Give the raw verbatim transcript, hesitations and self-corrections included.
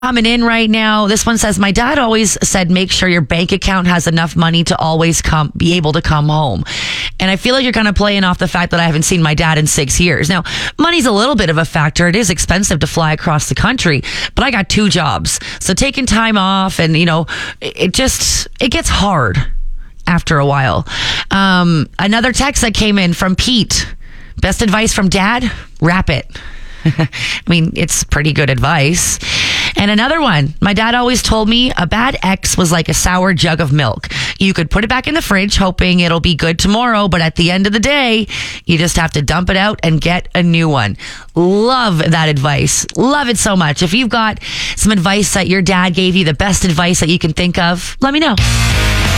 Coming in right now. This one says, my dad always said, make sure your bank account has enough money to always come, be able to come home. And I feel like you're kind of playing off the fact that I haven't seen my dad in six years. Now, money's a little bit of a factor. It is expensive to fly across the country, but I got two jobs. So taking time off and, you know, it just, it gets hard after a while. Um, another text that came in from Pete. Best advice from dad? Wrap it. I mean, it's pretty good advice. And another one, my dad always told me a bad ex was like a sour jug of milk. You could put it back in the fridge hoping it'll be good tomorrow, but at the end of the day, you just have to dump it out and get a new one. Love that advice. Love it so much. If you've got some advice that your dad gave you, the best advice that you can think of, let me know.